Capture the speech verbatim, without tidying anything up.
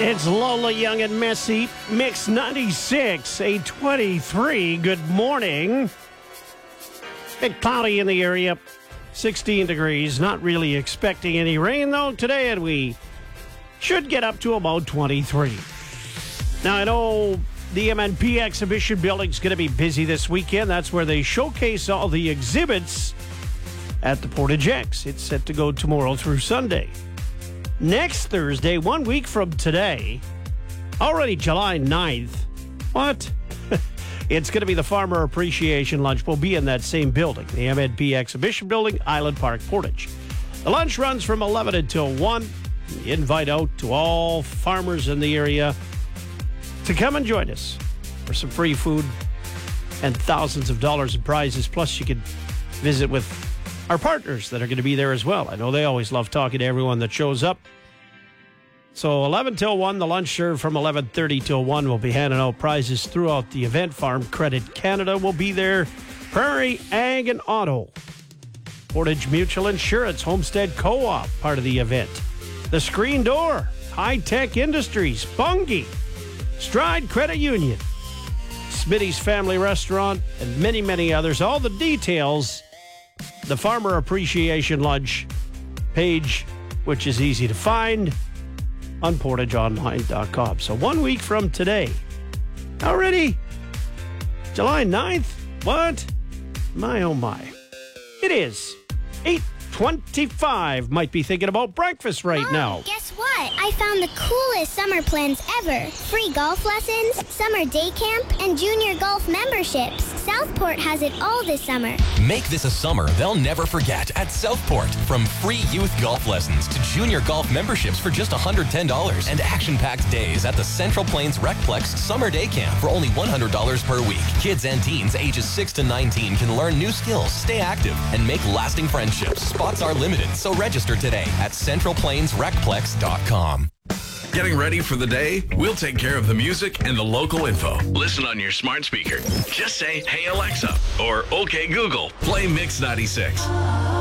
It's Lola Young and Messy. Mix ninety-six, eight twenty-three. Good morning. Bit cloudy in the area. sixteen degrees. Not really expecting any rain, though, today, and we should get up to about twenty-three. Now, I know the M N P Exhibition Building's going to be busy this weekend. That's where they showcase all the exhibits at the Portage X. It's set to go tomorrow through Sunday. Next Thursday, one week from today, already July ninth, what? It's going to be the Farmer Appreciation Lunch. We'll be in that same building, the M N P Exhibition Building, Island Park, Portage. The lunch runs from eleven until one. We invite out to all farmers in the area to come and join us for some free food and thousands of dollars in prizes. Plus, you can visit with our partners that are going to be there as well. I know they always love talking to everyone that shows up. So eleven till one, the lunch served from eleven thirty till one. We'll be handing out prizes throughout the event. Farm Credit Canada will be there. Prairie Ag and Auto. Portage Mutual Insurance, Homestead Co-op, part of the event. The Screen Door, High Tech Industries, Bungie, Stride Credit Union, Smitty's Family Restaurant, and many, many others. All the details, the Farmer Appreciation Lunch page, which is easy to find on portage online dot com. So one week from today, already July ninth? What? My, oh my. It is eight twenty-five. Might be thinking about breakfast right Mom, now. Guess what? I found the coolest summer plans ever. Free golf lessons, summer day camp, and junior golf memberships. Southport has it all this summer. Make this a summer they'll never forget at Southport. From free youth golf lessons to junior golf memberships for just one hundred ten dollars and action-packed days at the Central Plains Recplex Summer Day Camp for only one hundred dollars per week. Kids and teens ages six to nineteen can learn new skills, stay active, and make lasting friendships. Spots are limited, so register today at central plains recplex dot com. Getting ready for the day? We'll take care of the music and the local info. Listen on your smart speaker. Just say, "Hey Alexa," or "Okay Google, play Mix ninety-six."